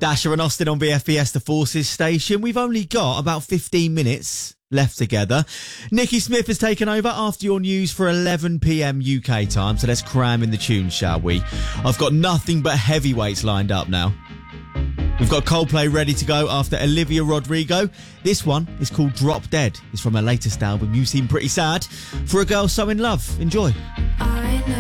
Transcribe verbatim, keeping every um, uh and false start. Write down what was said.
Dasher and Austin on B F B S, the Forces station. We've only got about fifteen minutes left together. Nikki Smith has taken over after your news for eleven p.m. U K time, so let's cram in the tunes, shall we? I've got nothing but heavyweights lined up now. We've got Coldplay ready to go after Olivia Rodrigo. This one is called Drop Dead. It's from her latest album, You Seem Pretty Sad, for a girl so in love. Enjoy. I know